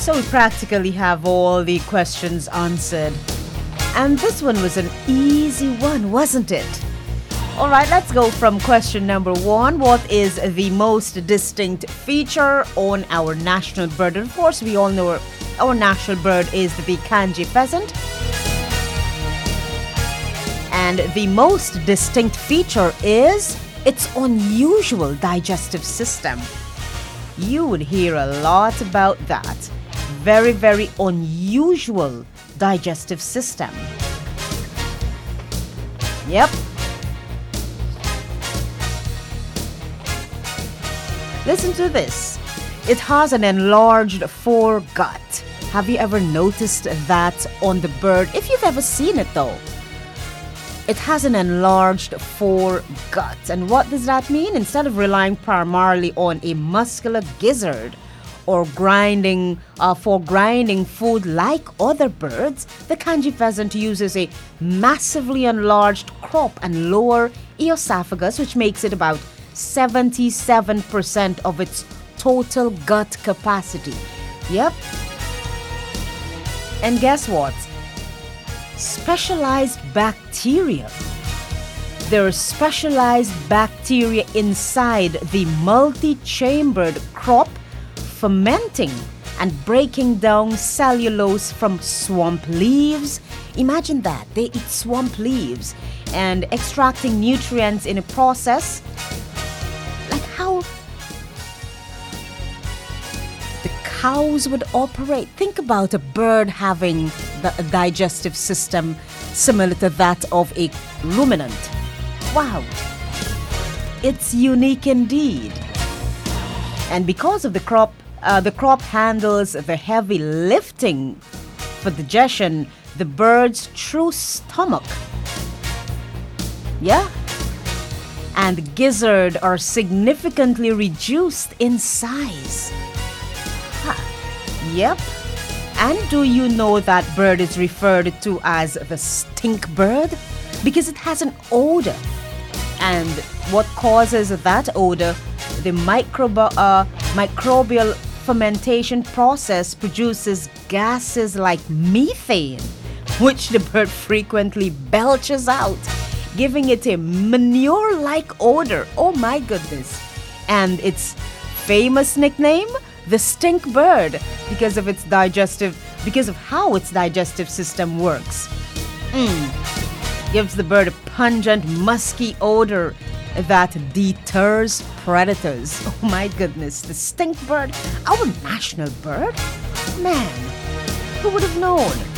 So we practically have all the questions answered. And this one was an easy one, wasn't it? All right, let's go from question number 1. What is the most distinct feature on our national bird? And of course, we all know our national bird is the Kanji pheasant. And the most distinct feature is its unusual digestive system. You would hear a lot about that. Very, very unusual digestive system. Yep. Listen to this. It has an enlarged foregut. Have you ever noticed that on the bird? If you've ever seen it though. It has an enlarged foregut. And what does that mean? Instead of relying primarily on a muscular gizzard or grinding food like other birds, the Kanji pheasant uses a massively enlarged crop and lower esophagus, which makes it about 77% of its total gut capacity. Yep. And guess what? Specialized bacteria. There are specialized bacteria inside the multi-chambered crop, fermenting and breaking down cellulose from swamp leaves. Imagine that. They eat swamp leaves and extracting nutrients in a process. Like how the cows would operate. Think about a bird having a digestive system similar to that of a ruminant. Wow. It's unique indeed. And because of the crop handles the heavy lifting for digestion, the bird's true stomach, and gizzard are significantly reduced in size. Yep. And do you know that bird is referred to as the stink bird? Because it has an odor. And what causes that odor? The microbial fermentation process produces gases like methane, which the bird frequently belches out, giving it a manure-like odor. Oh my goodness. And its famous nickname? The stink bird, because of how its digestive system works. Gives the bird a pungent, musky odor that deters predators. Oh my goodness, the stink bird, our national bird? Man, who would have known?